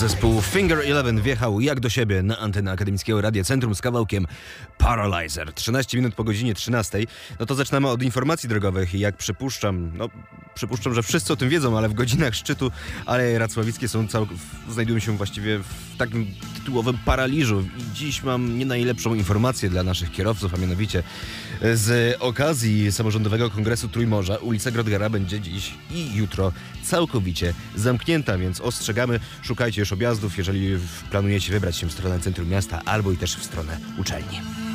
Zespół Finger Eleven wjechał jak do siebie na antenę Akademickiego Radia Centrum z kawałkiem Paralyzer. 13 minut po godzinie 13. No to zaczynamy od informacji drogowych i jak przypuszczam, że wszyscy o tym wiedzą, ale w godzinach szczytu Aleje Racławickie znajdują się właściwie w takim tytułowym paraliżu. I dziś mam nie najlepszą informację dla naszych kierowców, a mianowicie z okazji Samorządowego Kongresu Trójmorza ulica Grodgara będzie dziś i jutro całkowicie zamknięta, więc ostrzegamy, szukajcie już objazdów, jeżeli planujecie wybrać się w stronę centrum miasta albo i też w stronę uczelni.